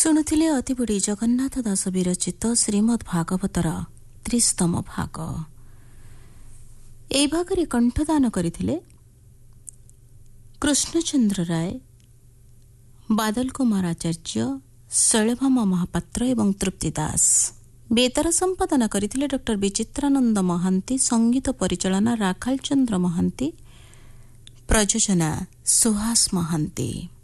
ଶୁଣୁଥିଲେ ଅତିବୁଢ଼ୀ ଜଗନ୍ନାଥ ଦାସ ବିରଚିତ ଶ୍ରୀମଦ୍ ଭାଗବତର 30ତମ ଭାଗ। ଏହି ଭାଗରେ କଣ୍ଠଦାନ କରିଥିଲେ କୃଷ୍ଣଚନ୍ଦ୍ର ରାୟ, ବାଦଲ କୁମାର ଆଚାର୍ଯ୍ୟ, ଶୈଳଭାମ ମହାପାତ୍ର ଏବଂ ତୃପ୍ତି ଦାସ। ବେତାର ସମ୍ପାଦନା କରିଥିଲେ ଡକ୍ଟର ବିଚିତ୍ରାନନ୍ଦ ମହାନ୍ତି, ସଙ୍ଗୀତ ପରିଚାଳନା ରାଖାଲ ଚନ୍ଦ୍ର ମହାନ୍ତି, ପ୍ରଯୋଜନା ସୁହାସ ମହାନ୍ତି।